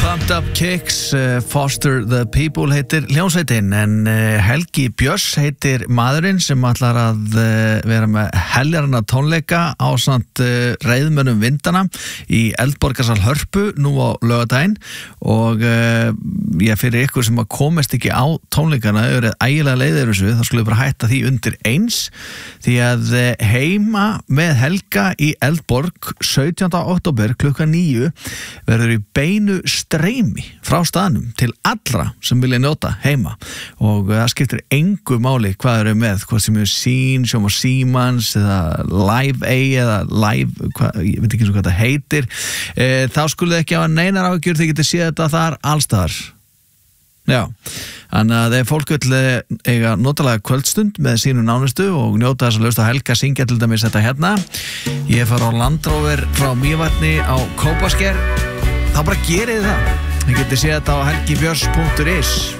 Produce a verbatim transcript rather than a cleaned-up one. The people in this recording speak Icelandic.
Pumped Up Kicks, uh, Foster the People heitir hljómsveitin, en uh, Helgi Björns heitir maðurinn sem ætlar að uh, vera með heljarna tónleika ásamt uh, reiðmönnum vindana í Eldborgarsal Hörpu nú á laugardaginn og uh, ég fyrir ykkur sem að komast ekki á tónleikana eru ægilega leiðir þessu, þá skulle bara hætta því undir eins því að uh, heima með Helga í Eldborg sautjánda október klukkan níu verður í beinu streymi frá staðnum til allra sem vilja njóta heima og það skiptir engu máli hvað eru með, hvað sem er sín, sjóma símans eða live A eða live, hvað, ég veit ekki svo hvað það heitir e, þá skulle þið ekki hafa neinar áhyggjur, þið getið séð þetta þar allstaðar. Já, þannig að þegar fólk vil eiga notalega kvöldstund með sínu nánustu og njóta þess að lausta Helga syngja til dæmis þetta hérna. Ég far á Land Rover frá Mývatni á Kópasker, þá bara gerið það. Þið getið séð þetta á helgibjörns punktur is.